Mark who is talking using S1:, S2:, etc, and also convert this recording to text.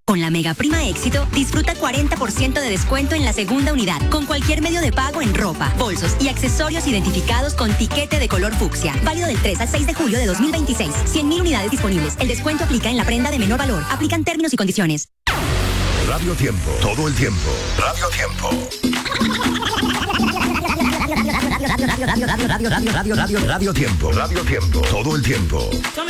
S1: Con la Mega Prima Éxito, disfruta 40% de descuento en la segunda unidad, con cualquier medio de pago en ropa, bolsos y accesorios identificados con tiquete de color fucsia. Válido del 3 al 6 de julio de 2026. 100.000 unidades disponibles. El descuento aplica en la prenda de menor valor. Aplican términos y condiciones.
S2: Radio Tiempo, todo el tiempo. Radio Tiempo. Radio Tiempo, todo el tiempo.